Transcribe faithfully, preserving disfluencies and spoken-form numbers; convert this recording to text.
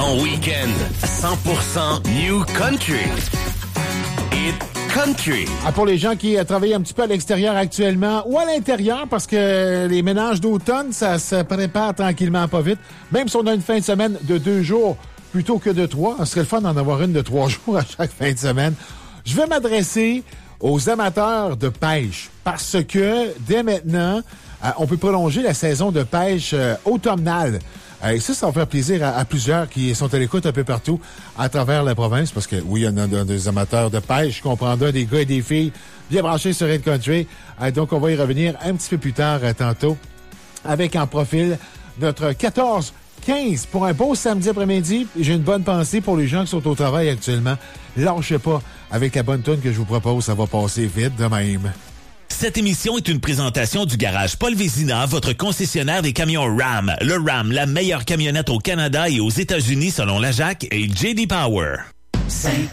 Ton week-end, cent pour cent New Country. Hit Country. Ah, pour les gens qui euh, travaillent un petit peu à l'extérieur actuellement ou à l'intérieur, parce que les ménages d'automne, ça se prépare tranquillement, pas vite. Même si on a une fin de semaine de deux jours plutôt que de trois, ce serait le fun d'en avoir une de trois jours à chaque fin de semaine. Je vais m'adresser aux amateurs de pêche parce que dès maintenant, euh, on peut prolonger la saison de pêche euh, automnale. Euh, et ça, ça va faire plaisir à, à plusieurs qui sont à l'écoute un peu partout à travers la province parce que, oui, il y en a des amateurs de pêche, je comprendrai, des gars et des filles bien branchés sur Red Country. Euh, donc, on va y revenir un petit peu plus tard euh, tantôt avec en profil notre quatorze quinze pour un beau samedi après-midi. J'ai une bonne pensée pour les gens qui sont au travail actuellement. Lâchez pas avec la bonne tune que je vous propose, ça va passer vite de même. Cette émission est une présentation du garage Paul Vézina, votre concessionnaire des camions Ram. Le Ram, la meilleure camionnette au Canada et aux États-Unis selon la J A C et J D Power. Saint